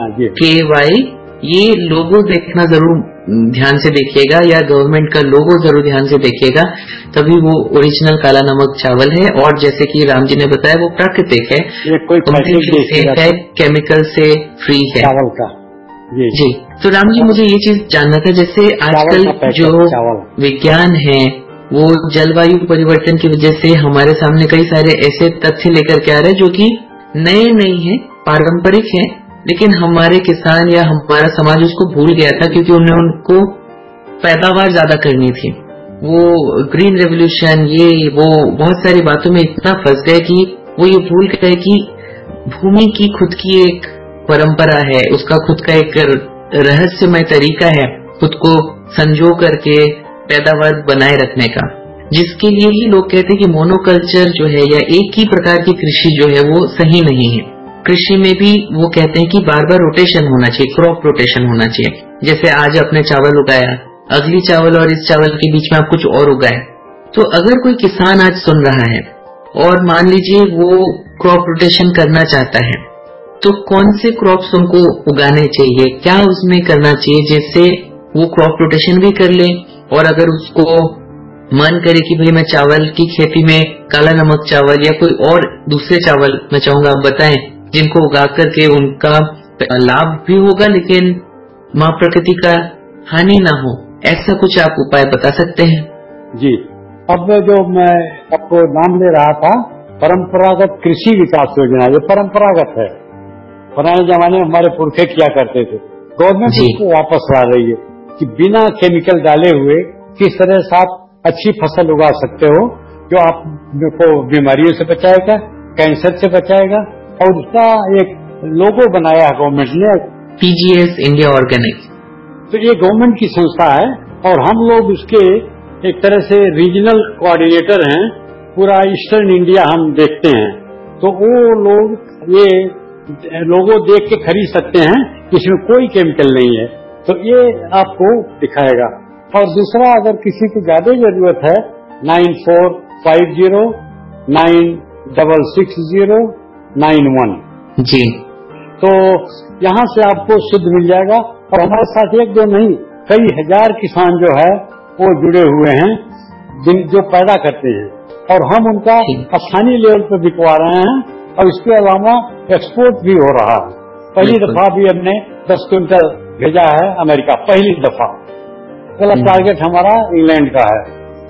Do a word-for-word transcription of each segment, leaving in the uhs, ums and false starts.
के वाई, ये लोगो देखना जरूर ध्यान से देखिएगा, या गवर्नमेंट का लोगो जरूर ध्यान से देखिएगा, तभी वो ओरिजिनल काला नमक चावल है। और जैसे कि राम जी ने बताया वो प्राकृतिक है, कंप्लीटली सेफ है, केमिकल से फ्री है चावल का। जी जी। तो राम जी मुझे ये चीज जानना था, जैसे आजकल जो विज्ञान है वो जलवायु परिवर्तन की वजह से हमारे सामने कई सारे ऐसे तथ्य लेकर के आ रहे हैं जो कि नए नहीं है, पारंपरिक है, लेकिन हमारे किसान या हमारा समाज उसको भूल गया था क्योंकि उन्हें उनको पैदावार ज्यादा करनी थी। वो ग्रीन रेवोल्यूशन, ये वो बहुत सारी बातों में इतना फंस गए कि वो ये भूल गए कि भूमि की खुद की एक परंपरा है, उसका खुद का एक रहस्यमय तरीका है खुद को संजो करके पैदावार बनाए रखने का, जिसके लिए ही लोग कहते हैं कि मोनोकल्चर जो है या एक ही प्रकार की कृषि जो है वो सही नहीं है। कृषि में भी वो कहते हैं कि बार बार रोटेशन होना चाहिए, क्रॉप रोटेशन होना चाहिए। जैसे आज आपने चावल उगाया, अगली चावल और इस चावल के बीच में आप कुछ और उगाए। तो अगर कोई किसान आज सुन रहा है और मान लीजिए वो क्रॉप रोटेशन करना चाहता है, तो कौन से क्रॉप्स उनको उगाने चाहिए, क्या उसमें करना चाहिए जिससे वो क्रॉप रोटेशन भी कर ले, और अगर उसको मन करे कि भाई मैं चावल की खेती में काला नमक चावल या कोई और दूसरे चावल मैं चाहूंगा आप बताएं जिनको उगा करके उनका लाभ भी होगा लेकिन माँ प्रकृति का हानि ना हो, ऐसा कुछ आप उपाय बता सकते हैं? जी, अब जो मैं आपको नाम ले रहा था परंपरागत कृषि विकास योजना, ये परंपरागत है, पुराने जमाने में हमारे पुरखे किया करते थे। गवर्नमेंट इसको वापस ला रही है कि बिना केमिकल डाले हुए किस तरह से आप अच्छी फसल उगा सकते हो जो आपको बीमारियों से बचाएगा, कैंसर से बचाएगा। और उसका एक लोगो बनाया है गवर्नमेंट ने, पीजीएस इंडिया ऑर्गेनिक। तो ये गवर्नमेंट की संस्था है और हम लोग उसके एक तरह से रीजनल कोऑर्डिनेटर हैं, पूरा ईस्टर्न इंडिया हम देखते हैं। तो वो लोग ये लोगो देख के खरीद सकते हैं, इसमें कोई केमिकल नहीं है, तो ये आपको दिखाएगा। और दूसरा, अगर किसी को ज्यादा जरूरत है, nine four five zero nine double six zero nine one जी, तो यहाँ से आपको शुद्ध मिल जाएगा। और हमारे साथ एक दो नहीं, कई हजार किसान जो है वो जुड़े हुए हैं जिन जो पैदा करते हैं, और हम उनका स्थानीय लेवल पर बिकवा रहे हैं। और इसके अलावा एक्सपोर्ट भी हो रहा है। पहली दफा भी हमने दस क्विंटल भेजा है अमेरिका, पहली दफा। पहला टारगेट हमारा इंग्लैंड का है।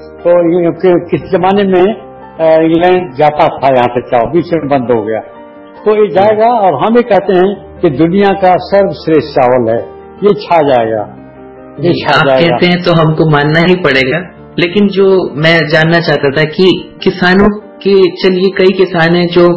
तो किस जमाने में इंग्लैंड जाता था यहाँ से चावल, बीच में बंद हो गया, तो ये जाएगा। और हम ये कहते हैं कि दुनिया का सर्वश्रेष्ठ चावल है, ये छा जाएगा, ये छा आप जाएगा। कहते हैं तो हमको मानना ही पड़ेगा। लेकिन जो मैं जानना चाहता था कि किसानों के, चलिए कई किसान हैं जो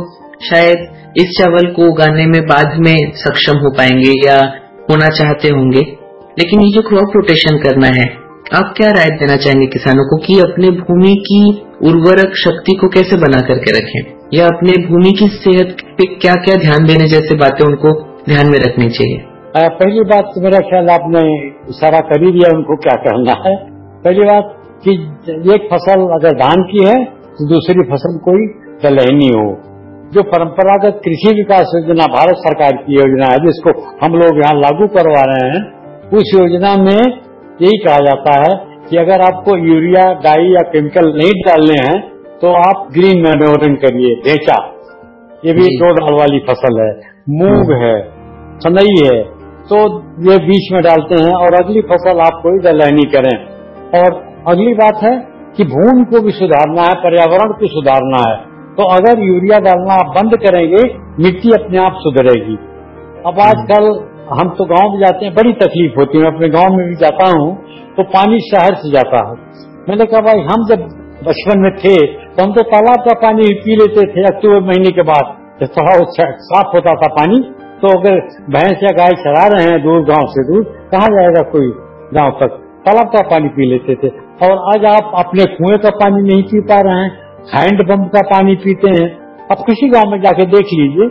शायद इस चावल को उगाने में बाद में सक्षम हो पाएंगे या होना चाहते होंगे, लेकिन ये जो क्रॉप रोटेशन करना है, आप क्या राय देना चाहेंगे किसानों को कि अपने भूमि की उर्वरक शक्ति को कैसे बना करके रखें, या अपने भूमि की सेहत पे क्या क्या ध्यान देने जैसे बातें उनको ध्यान में रखनी चाहिए? पहली बात तो मेरा ख्याल आपने इशारा कर ही दिया उनको क्या करना है। पहली बात कि एक फसल अगर धान की है तो दूसरी फसल कोई दलहनी हो। जो परंपरागत कृषि विकास योजना भारत सरकार की योजना है, जिसको हम लोग यहाँ लागू करवा रहे हैं, उस योजना में यही कहा जाता है कि अगर आपको यूरिया, डाई या केमिकल नहीं डालने हैं तो आप ग्रीन मैन्योरिंग करिए। ढेंचा, ये भी दो डाल वाली फसल है, मूंग है, सनई है, तो ये बीच में डालते हैं। और अगली फसल आप कोई दलहनी करें। और अगली बात है कि भूमि को भी सुधारना है, पर्यावरण को सुधारना है। तो अगर यूरिया डालना आप बंद करेंगे, मिट्टी अपने आप सुधरेगी। अब आजकल हम तो गांव में जाते हैं, बड़ी तकलीफ होती है। मैं अपने गांव में भी जाता हूँ तो पानी शहर से जाता है। मैंने कहा भाई, हम जब बचपन में थे तो हम तो तालाब का पानी पी लेते थे अक्टूबर महीने के बाद, जब थोड़ा साफ होता था पानी। तो अगर भैंस या गाय चरा रहे हैं दूर, गांव से दूर, कहाँ जाएगा कोई गांव तक, तालाब का पानी पी लेते थे। और आज आप अपने कुएं का पानी नहीं पी पा रहे हैं, हैंडपंप का पानी पीते हैं। अब किसी गांव में जाके देख लीजिए,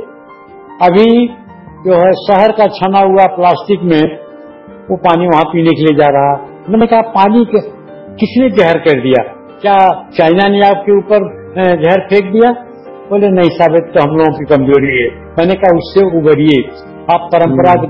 अभी जो है शहर का छना हुआ प्लास्टिक में वो पानी वहां पीने के लिए जा रहा। मैंने कहा पानी के किसने जहर कर दिया? क्या चाइना ने आपके ऊपर जहर फेंक दिया? बोले नहीं साहब, तो हम लोगों की कमजोरी है। मैंने कहा उससे उबरिए, आप परंपरागत